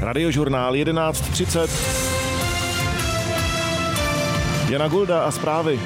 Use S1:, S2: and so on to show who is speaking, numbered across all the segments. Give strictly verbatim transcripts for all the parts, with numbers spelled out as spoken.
S1: Radiožurnál jedenáct třicet. Jana Gulda a zprávy.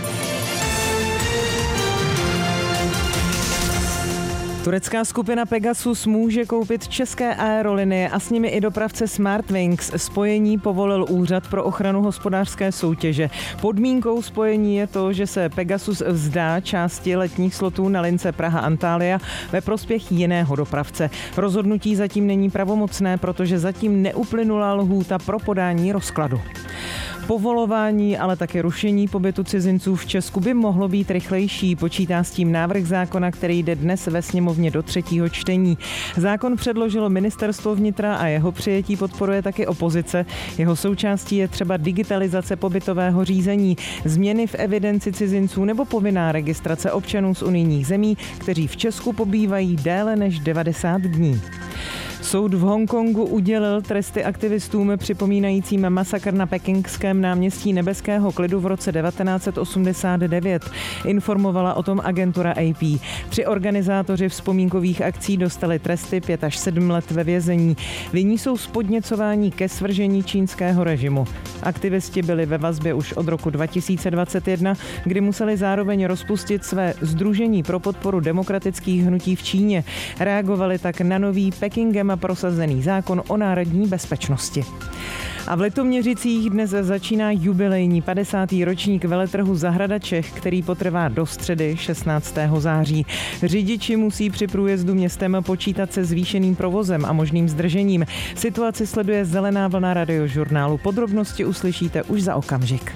S2: Turecká skupina Pegasus může koupit české aerolinie a s nimi i dopravce Smartwings. Spojení povolil Úřad pro ochranu hospodářské soutěže. Podmínkou spojení je to, že se Pegasus vzdá části letních slotů na lince Praha-Antalya ve prospěch jiného dopravce. Rozhodnutí zatím není pravomocné, protože zatím neuplynula lhůta pro podání rozkladu. Povolování, ale také rušení pobytu cizinců v Česku by mohlo být rychlejší. Počítá s tím návrh zákona, který jde dnes ve sněmovně do třetího čtení. Zákon předložilo ministerstvo vnitra a jeho přijetí podporuje taky opozice. Jeho součástí je třeba digitalizace pobytového řízení, změny v evidenci cizinců nebo povinná registrace občanů z unijních zemí, kteří v Česku pobývají déle než devadesát dní. Soud v Hongkongu udělil tresty aktivistům připomínajícím masakr na pekingském náměstí Nebeského klidu v roce devatenáct set osmdesát devět. Informovala o tom agentura A P. Tři organizátoři vzpomínkových akcí dostali tresty pět až sedm let ve vězení. Vinní jsou z podněcování ke svržení čínského režimu. Aktivisti byli ve vazbě už od roku dva tisíce dvacet jedna, kdy museli zároveň rozpustit své Sdružení pro podporu demokratických hnutí v Číně. Reagovali tak na nový Pekingem prosazený zákon o národní bezpečnosti. A v Litoměřicích dnes začíná jubilejní padesátý ročník veletrhu Zahrada Čech, který potrvá do středy šestnáctého září. Řidiči musí při průjezdu městem počítat se zvýšeným provozem a možným zdržením. Situaci sleduje Zelená vlna Radiožurnálu. Podrobnosti uslyšíte už za okamžik.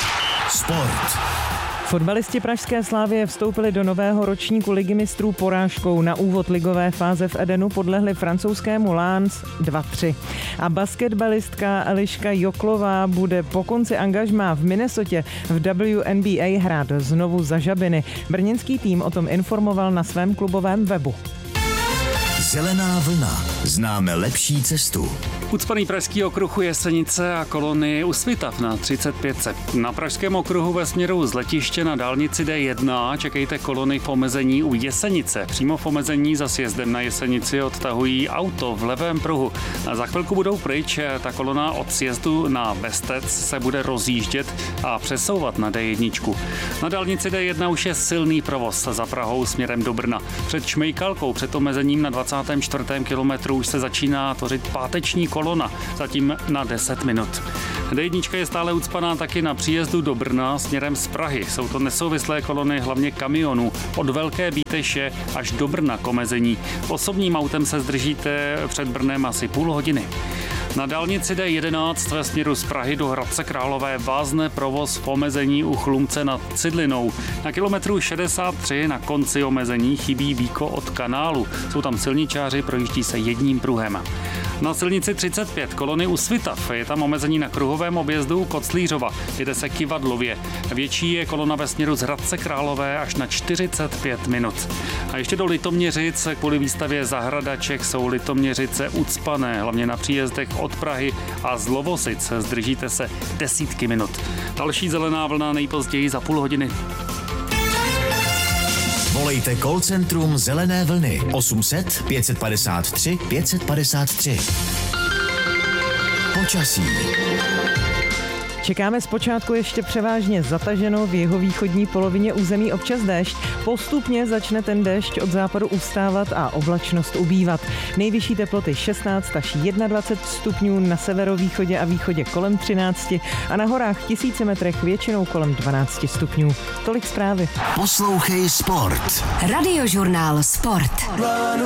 S3: Sport.
S2: Fotbalisti pražské Slavie vstoupili do nového ročníku Ligy mistrů porážkou. Na úvod ligové fáze v Edenu podlehli francouzskému Lens dva tři. A basketbalistka Eliška Joklová bude po konci angažmá v Minnesotě v W N B A hrát znovu za Žabiny. Brněnský tým o tom informoval na svém klubovém webu.
S3: Zelená vlna. Známe lepší cestu.
S4: Ucpaný pražský okruh u Jesenice a kolony u Svitav na třicet pět. Na pražském okruhu ve směru z letiště na dálnici D jedna čekejte kolony v omezení u Jesenice. Přímo v omezení za sjezdem na Jesenici odtahují auto v levém pruhu. Za chvilku budou pryč, ta kolona od sjezdu na Vestec se bude rozjíždět a přesouvat na D jedna. Na dálnici D jedna už je silný provoz za Prahou směrem do Brna. Před Šmejkalkou, před omezením na dvacátém čtvrtém kilometru už se začíná tvořit páteční kolona, zatím na deset minut. D jedna je stále ucpaná taky na příjezdu do Brna směrem z Prahy. Jsou to nesouvislé kolony hlavně kamionů od Velké Bíteše až do Brna k omezení. Osobním autem se zdržíte před Brnem asi půl hodiny. Na dálnici D jedenáct ve směru z Prahy do Hradce Králové vázne provoz v omezení u Chlumce nad Cidlinou. Na kilometru šedesát tři na konci omezení chybí víko od kanálu. Jsou tam silničáři, projíždí se jedním pruhem. Na silnici třicet pět kolony u Svitav je tam omezení na kruhovém objezdu Koclířova. Jede se Kivadlově. Větší je kolona ve směru z Hradce Králové až na čtyřicet pět minut. A ještě do Litoměřic kvůli výstavě Zahrada Čech jsou Litoměřice ucpané, hlavně na příjezdech od Prahy a z Lovosic. Zdržíte se desítky minut. Další zelená vlna nejpozději za půl hodiny.
S3: Volejte call centrum Zelené vlny osm set pět padesát tři pět padesát tři. Počasí.
S2: Čekáme zpočátku ještě převážně zataženo, v jihovýchodní polovině území občas déšť. Postupně začne ten déšť od západu ustávat a oblačnost ubývat. Nejvyšší teploty šestnáct až dvacet jedna stupňů, na severovýchodě a východě kolem třináct a na horách v tisíci metrech většinou kolem dvanáct stupňů. Tolik zprávy.
S3: Poslouchej Sport.
S5: Radiožurnál Sport.